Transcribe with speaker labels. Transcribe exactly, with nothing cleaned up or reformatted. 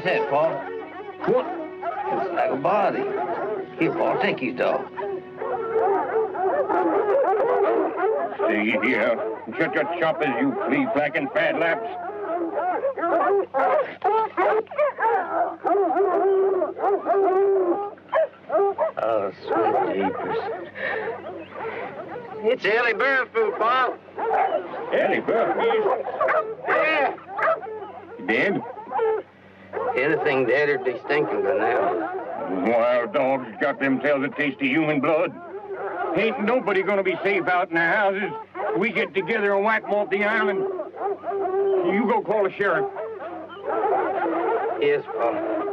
Speaker 1: that, Pa?
Speaker 2: What?
Speaker 1: Looks like a body. Here, Pa, take his dog.
Speaker 2: Stay here. Shut your choppers, you flea-flacking fat laps.
Speaker 1: Oh, sweet jeepers. It's Ellie Barefoot, Pa.
Speaker 2: Ellie Barefoot?
Speaker 1: Yeah.
Speaker 2: Dead?
Speaker 1: Anything deader be stinking by now.
Speaker 2: Wild dogs got themselves a taste of human blood. Ain't nobody gonna be safe out in the houses. We get together and whack them off the island. You go call the sheriff.
Speaker 1: Yes, Pa.